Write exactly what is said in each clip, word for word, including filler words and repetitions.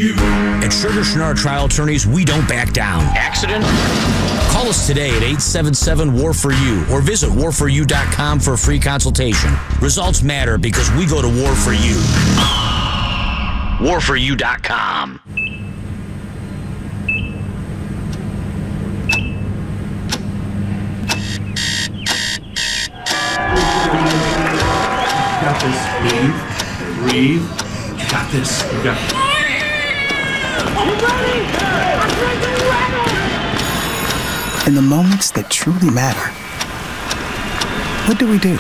you. At Sugar Schnarr Trial Attorneys, we don't back down. Accident? Call us today at eight seven seven, war for you or visit war for you dot com for a free consultation. Results matter because we go to war for you. war for you dot com. You got this. Breathe. Breathe. You got this. You got this. I'm ready! I'm ready! In the moments that truly matter, what do we do?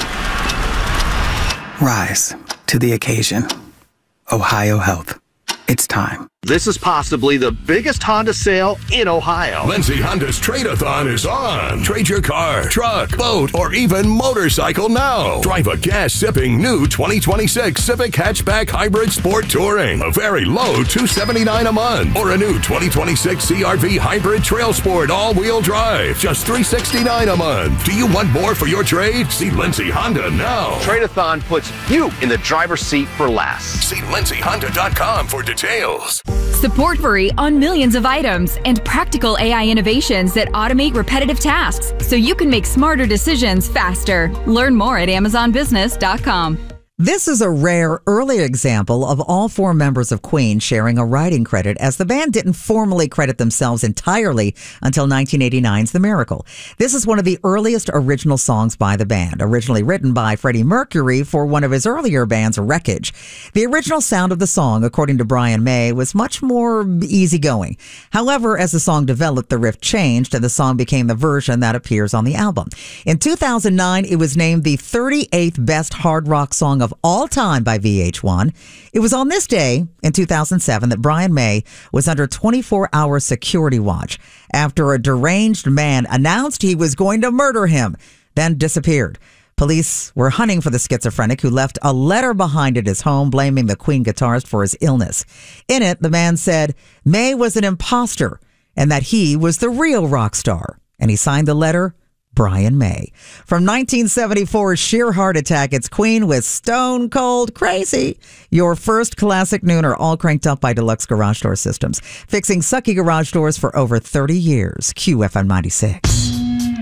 Rise to the occasion. Ohio Health. It's time. This is possibly the biggest Honda sale in Ohio. Lindsay Honda's Trade-a-thon is on. Trade your car, truck, boat, or even motorcycle now. Drive a gas-sipping new twenty twenty-six Civic Hatchback Hybrid Sport Touring. A very low two hundred seventy-nine dollars a month. Or a new twenty twenty-six C R V Hybrid Trail Sport all-wheel drive. Just three hundred sixty-nine dollars a month. Do you want more for your trade? See Lindsay Honda now. Trade-a-thon puts you in the driver's seat for less. See lindsay honda dot com for details. Support free on millions of items and practical A I innovations that automate repetitive tasks so you can make smarter decisions faster. Learn more at amazon business dot com. This is a rare early example of all four members of Queen sharing a writing credit, as the band didn't formally credit themselves entirely until nineteen eighty-nine's The Miracle. This is one of the earliest original songs by the band, originally written by Freddie Mercury for one of his earlier bands, Wreckage. The original sound of the song, according to Brian May, was much more easygoing. However, as the song developed, the riff changed and the song became the version that appears on the album. In two thousand nine, it was named the thirty-eighth best hard rock song of all time by V H one. It was on this day in two thousand seven that Brian May was under twenty-four hour security watch after a deranged man announced he was going to murder him, then disappeared. Police were hunting for the schizophrenic, who left a letter behind at his home blaming the Queen guitarist for his illness. In it, the man said May was an imposter and that he was the real rock star, and he signed the letter Brian May. From nineteen seventy-four's Sheer Heart Attack, it's Queen with Stone Cold Crazy. Your first classic nooner, all cranked up by Deluxe Garage Door Systems, fixing sucky garage doors for over thirty years. Q F M ninety-six.